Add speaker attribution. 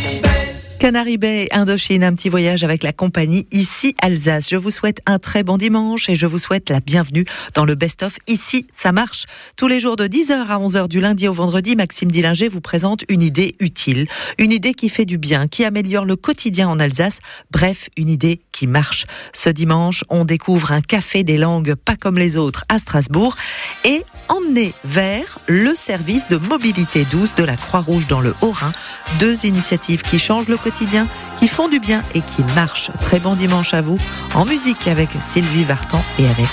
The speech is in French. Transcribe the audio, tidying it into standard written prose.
Speaker 1: Canary Bay, Indochine, un petit voyage avec la compagnie Ici Alsace. Je vous souhaite un très bon dimanche et je vous souhaite la bienvenue dans le best-of Ici ça marche. Tous les jours de 10h à 11h du lundi au vendredi, Maxime Dillinger vous présente une idée utile, une idée qui fait du bien, qui améliore le quotidien en Alsace, bref, une idée qui marche. Ce dimanche, on découvre un café des langues pas comme les autres à Strasbourg et emmené vers le service de mobilité douce de la Croix-Rouge dans le Haut-Rhin. Deux initiatives qui changent le quotidien, qui font du bien et qui marchent. Très bon dimanche à vous, en musique avec Sylvie Vartan et avec